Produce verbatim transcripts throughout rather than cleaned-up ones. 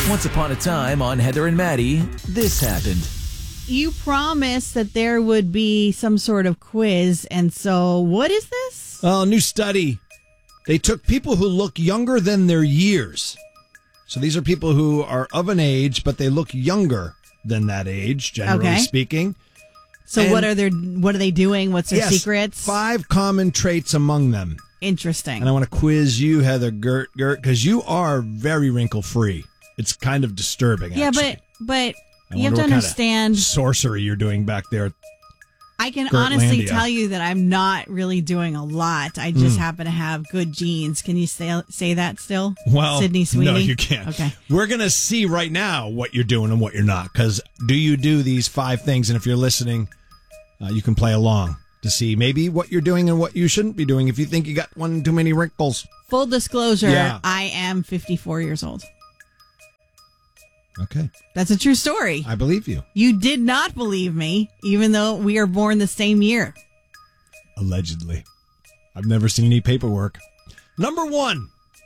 Once upon a time on Heather and Maddie, this happened. You promised that there would be some sort of quiz, and so what is this? Well, a new study. They took people who look younger than their years. So these are people who are of an age, but they look younger than that age, generally Okay. speaking. So And- what are their what are they doing? What's their Yes, secrets? Five common traits among them. Interesting. And I want to quiz you, Heather Gert, Gert, because you are very wrinkle-free. It's kind of disturbing, yeah, actually. but but I you have wonder to what kind of understand. sorcery you're doing back there. I can honestly Gertlandia. tell you that I'm not really doing a lot. I just Mm. happen to have good genes. Can you say say that still? Well, Sydney Sweeney? no, you can't. Okay. We're going to see right now what you're doing and what you're not. Because do you do these five things? And if you're listening, uh, you can play along to see maybe what you're doing and what you shouldn't be doing if you think you got one too many wrinkles. Full disclosure, Yeah. I am fifty-four years old. Okay. That's a true story. I believe you. You did not believe me, even though we are born the same year. Allegedly. I've never seen any paperwork. Number one.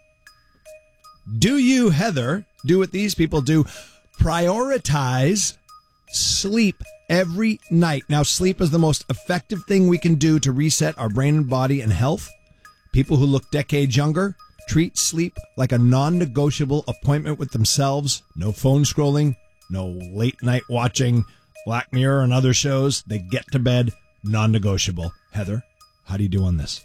Do you, Heather, do what these people do? Prioritize sleep every night. Now, sleep is the most effective thing we can do to reset our brain and body and health. People who look decades younger treat sleep like a non-negotiable appointment with themselves. No phone scrolling, no late night watching Black Mirror and other shows. They get to bed, non-negotiable. Heather, how do you do on this?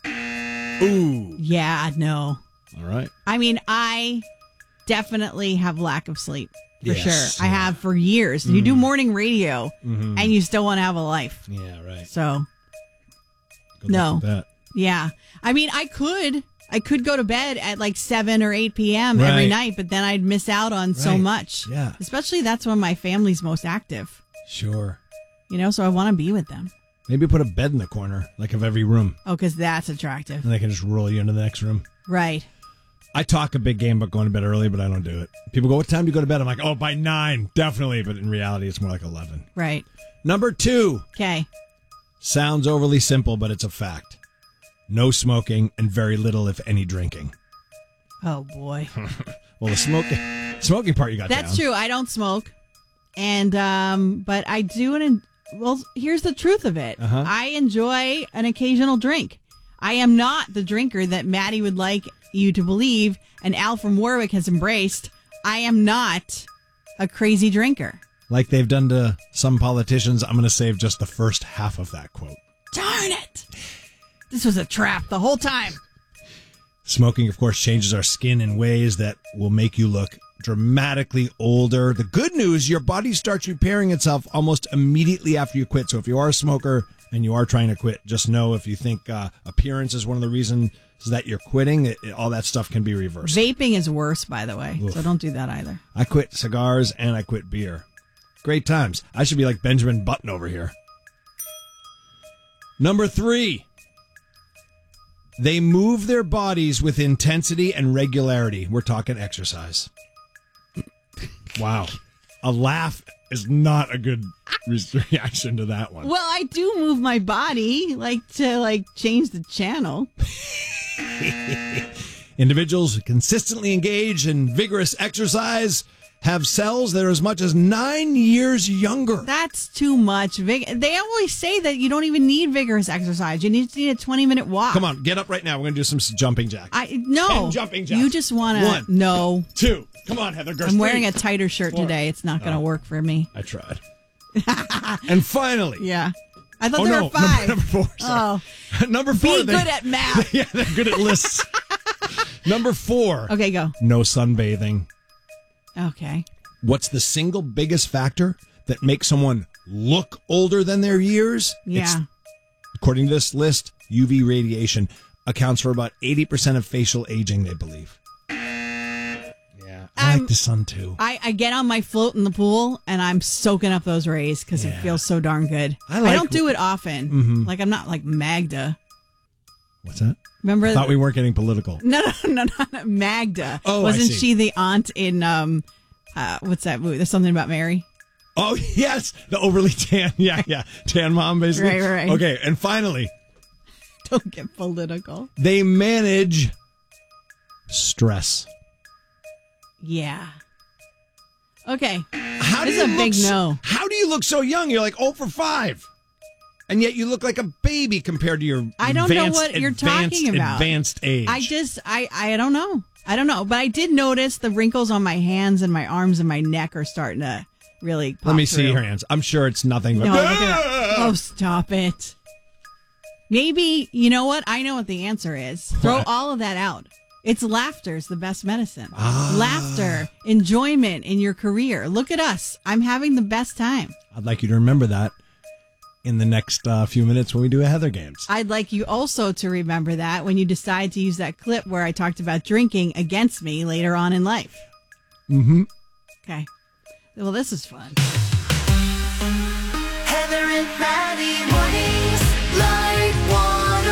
Ooh. Yeah, no. All right. I mean, I definitely have lack of sleep, for Yes, sure. I yeah. have for years. You do morning radio, Mhm. and you still want to have a life. Yeah, right. So, Good no. luck with that. Yeah. I mean, I could. I could go to bed at like seven or eight p.m. every Right. night, but then I'd miss out on so Right. much. Yeah. Especially that's when my family's most active. Sure. You know, so I want to be with them. Maybe put a bed in the corner, like of every room, Oh, because that's attractive. and they can just roll you into the next room. Right. I talk a big game about going to bed early, but I don't do it. People go, what time do you go to bed? I'm like, oh, by nine, definitely. But in reality, it's more like eleven. Right. Number two. Okay. Sounds overly simple, but it's a fact. No smoking and very little, if any, drinking. Oh, boy. Well, the smoking smoking part you got That's down. true. I don't smoke. And, um, but I do. An, well, here's the truth of it. Uh-huh. I enjoy an occasional drink. I am not the drinker that Maddie would like you to believe, and Al from Warwick has embraced. I am not a crazy drinker. Like they've done to some politicians, I'm going to save just the first half of that quote. Darn it. This was a trap the whole time. Smoking, of course, changes our skin in ways that will make you look dramatically older. The good news, your body starts repairing itself almost immediately after you quit. So if you are a smoker and you are trying to quit, just know if you think uh, appearance is one of the reasons that you're quitting, it, it- all that stuff can be reversed. Vaping is worse, by the way. Oof. So don't do that either. I quit cigars and I quit beer. Great times. I should be like Benjamin Button over here. Number three. They move their bodies with intensity and regularity. We're talking exercise. Wow. A laugh is not a good re- reaction to that one. Well, I do move my body, like to like change the channel. Individuals who consistently engage in vigorous exercise have cells that are as much as nine years younger. That's too much. Vig- they always say that you don't even need vigorous exercise. You need to need a twenty minute walk. Come on, get up right now. We're going to do some jumping jacks. I no. Ten jumping jacks. You just want One. to no. Two. Come on, Heather. I'm wearing a tighter shirt Four. today. It's not going to Oh. work for me. I tried. And finally. Yeah. I thought Oh, there no. were five. Number, number four. Oh, Sorry. Number four. be they- good at math. Yeah, they're good at lists. Number four. Okay, go. No sunbathing. Okay. What's the single biggest factor that makes someone look older than their years? Yeah. It's, according to this list, U V radiation accounts for about eighty percent of facial aging, they believe. Yeah. I Um, like the sun, too. I, I get on my float in the pool and I'm soaking up those rays because Yeah. it feels so darn good. I I, like- don't do it often. Mhm. Like I'm not like Magda. What's that? Remember? I thought we weren't getting political. No, no, no, no, no. Magda. Oh, I Wasn't see. she the aunt in um, uh, what's that movie? There's something about Mary. Oh, yes. The overly tan. Yeah, yeah. Tan mom, basically. Right, right. Okay. And finally, Don't get political. they manage stress. Yeah. Okay. How do This is you a big look so- no. How do you look so young? You're like oh for five. And yet you look like a baby compared to your I don't know advanced, what you're advanced, talking about. advanced age. I just, I, I don't know. I don't know. But I did notice the wrinkles on my hands and my arms and my neck are starting to really pop Let me through. see your hands. I'm sure it's nothing but... No, look at that. Oh, stop it. Maybe, you know what? I know what the answer is. Throw What? all of that out. It's laughter is the best medicine. Ah. Laughter, enjoyment in your career. Look at us. I'm having the best time. I'd like you to remember that in the next uh, few minutes when we do a Heather Games. I'd like you also to remember that when you decide to use that clip where I talked about drinking against me later on in life. Mm-hmm. Okay. Well, this is fun. Heather and Maddie mornings, Light one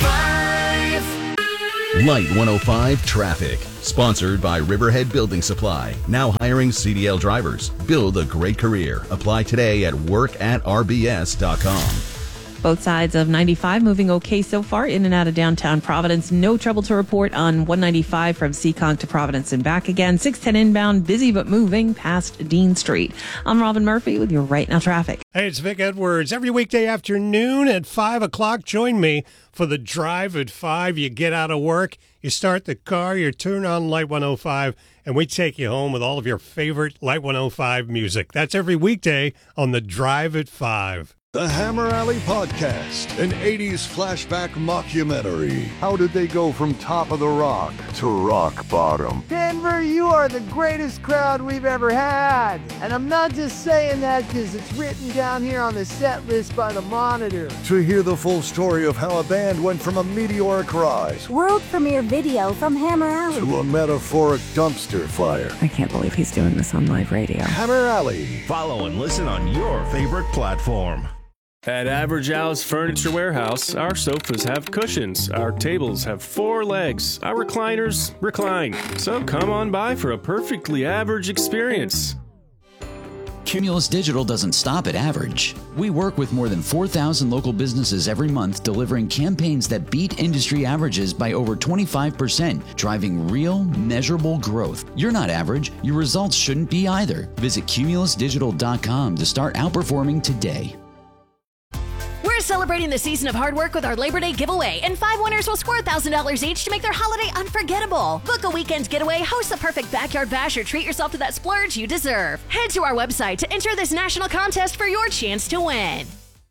oh five. Light one oh five Traffic. Sponsored by Riverhead Building Supply. Now hiring C D L drivers. Build a great career. Apply today at work at r b s dot com. Both sides of ninety-five moving okay so far in and out of downtown Providence. No trouble to report on one ninety-five from Seekonk to Providence and back again. six ten inbound, busy but moving past Dean Street. I'm Robin Murphy with your Right Now Traffic. Hey, it's Vic Edwards. Every weekday afternoon at five o'clock, join me for the Drive at five. You get out of work, you start the car, you turn on Light one oh five, and we take you home with all of your favorite Light one oh five music. That's every weekday on the Drive at five. The Hammer Alley Podcast, an eighties flashback mockumentary. How did they go from top of the rock to rock bottom? Denver, you are the greatest crowd we've ever had. And I'm not just saying that because it's written down here on the set list by the Monitor. To hear the full story of how a band went from a meteoric rise World premiere video from Hammer Alley. to a metaphoric dumpster fire. I can't believe he's doing this on live radio. Hammer Alley. Follow and listen on your favorite platform. At Average Al's Furniture Warehouse, our sofas have cushions, our tables have four legs, our recliners recline. So come on by for a perfectly average experience. Cumulus Digital doesn't stop at average. We work with more than four thousand local businesses every month, delivering campaigns that beat industry averages by over twenty-five percent, driving real, measurable growth. You're not average. Your results shouldn't be either. Visit cumulus digital dot com to start outperforming today. We're celebrating the season of hard work with our Labor Day giveaway, and five winners will score one thousand dollars each to make their holiday unforgettable. Book a weekend getaway, host the perfect backyard bash, or treat yourself to that splurge you deserve. Head to our website to enter this national contest for your chance to win.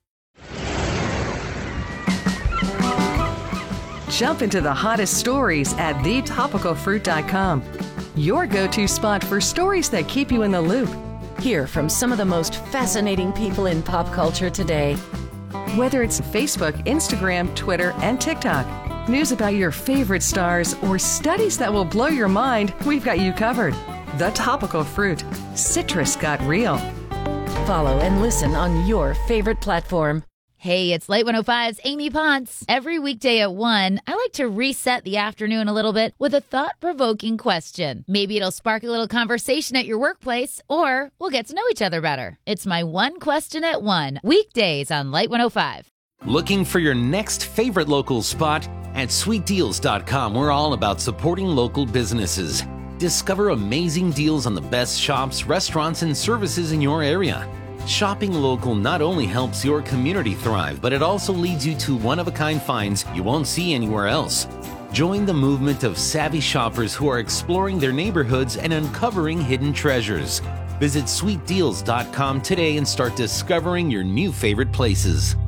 Jump into the hottest stories at the topical fruit dot com. Your go-to spot for stories that keep you in the loop. Hear from some of the most fascinating people in pop culture today. Whether it's Facebook, Instagram, Twitter, and TikTok, news about your favorite stars, or studies that will blow your mind, we've got you covered. The Topical Fruit. Citrus got real. Follow and listen on your favorite platform. Hey, it's Light one oh five's Amy Ponce. Every weekday at one, I like to reset the afternoon a little bit with a thought-provoking question. Maybe it'll spark a little conversation at your workplace, or we'll get to know each other better. It's my one question at one, weekdays on Light one oh five. Looking for your next favorite local spot? At sweet deals dot com, we're all about supporting local businesses. Discover amazing deals on the best shops, restaurants, and services in your area. Shopping local not only helps your community thrive, but it also leads you to one-of-a-kind finds you won't see anywhere else. Join the movement of savvy shoppers who are exploring their neighborhoods and uncovering hidden treasures. Visit sweet deals dot com today and start discovering your new favorite places.